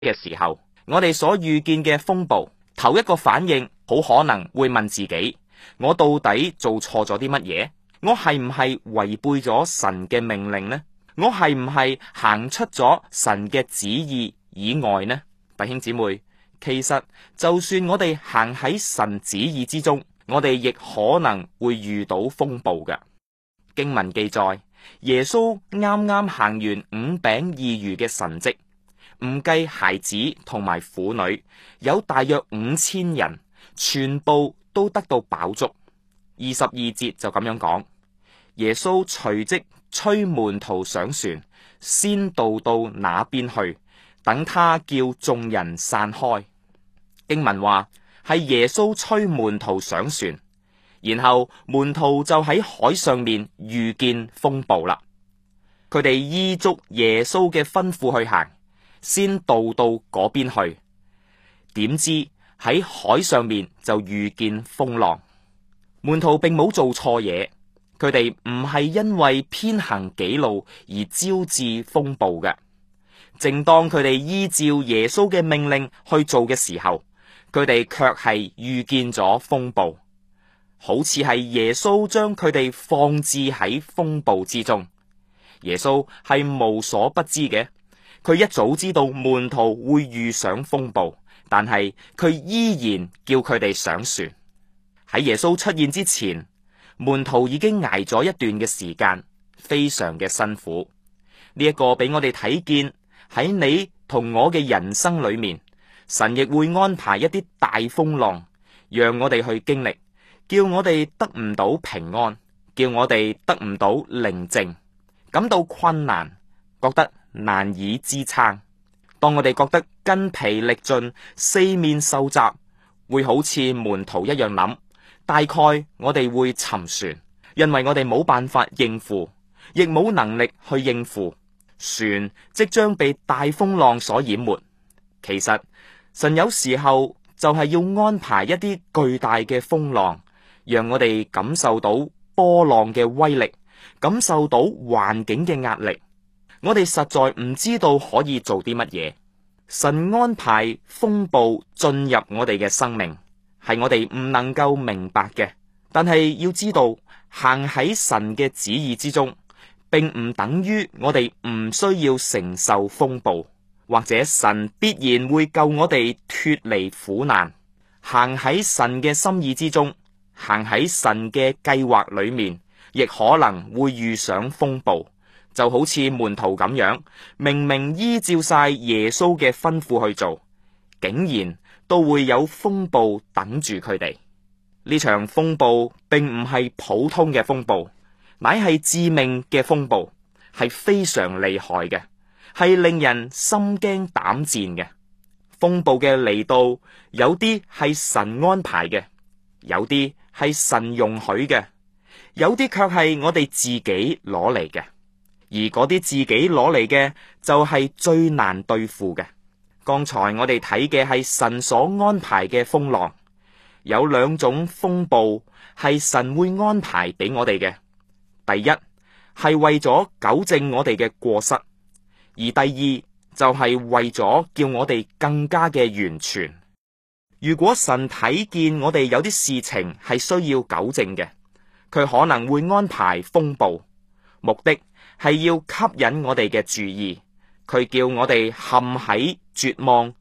嘅時候，我哋所遇見嘅風暴，頭一個反應好可能會問自己：我到底做錯咗啲乜嘢？我係唔係違背咗神嘅命令呢？我係唔係行出咗神嘅旨意以外呢？弟兄姊妹，其實就算我哋行喺神旨意之中，我哋亦可能會遇到風暴嘅。經文記載，耶穌啱啱行完5餅2魚嘅神蹟，唔計孩子同埋婦女，有大約5000人，全部都得到飽足。22節就咁樣講，耶穌隨即催門徒上船，先渡到那邊去，等他叫眾人散開。經文話係耶穌催門徒上船，然後門徒就喺海上面遇見風暴啦。佢哋依足耶穌嘅吩咐去行，先渡到嗰邊去，點知喺海上面就遇見風浪。門徒並冇做錯嘢，佢哋唔係因為偏行己路而招致風暴嘅。正當佢哋依照耶穌嘅命令去做嘅時候，佢哋卻係遇見咗風暴，好似係耶穌將佢哋放置喺風暴之中。耶穌係無所不知嘅，佢一早知道門徒會遇上風暴，但係佢依然叫佢哋上船。喺耶穌出現之前，門徒已經挨咗一段嘅時間，非常嘅辛苦。呢一個俾我哋睇見喺你同我嘅人生裏面，神亦會安排一啲大風浪，讓我哋去經歷，叫我哋得唔到平安，叫我哋得唔到寧靜，感到困難，覺得難以支撐。當我哋覺得筋疲力盡，四面受襲，會好似門徒一樣諗，大概我哋會沉船，因為我哋冇辦法應付，亦冇能力去應付，船即將被大風浪所淹沒。其實神有時候就係要安排一啲巨大嘅風浪，讓我哋感受到波浪嘅威力，感受到環境嘅壓力。我哋實在唔知道可以做啲乜嘢。神安排風暴進入我哋嘅生命，係我哋唔能夠明白嘅。但係要知道，行喺神嘅旨意之中，並唔等於我哋唔需要承受風暴，或者神必然會救我哋脫離苦難。行喺神嘅心意之中，行喺神嘅計劃裏面，亦可能會遇上風暴。就好似門徒咁樣，明明依照晒耶穌嘅吩咐去做，竟然都會有風暴等住佢哋。呢場風暴並唔係普通嘅風暴，乃係致命嘅風暴，係非常厲害嘅，係令人心驚膽戰嘅。風暴嘅嚟到，有啲係神安排嘅，有啲係神容許嘅，有啲卻係我哋自己攞嚟嘅。而嗰啲自己攞嚟嘅就係最難對付嘅。剛才我哋睇嘅係神所安排嘅風浪，有2種風暴係神會安排俾我哋嘅。第一係為咗糾正我哋嘅過失，而第二就係為咗叫我哋更加嘅完全。如果神睇見我哋有啲事情係需要糾正嘅，佢可能會安排風暴，目的係要吸引我哋嘅注意，佢叫我哋陷喺絕望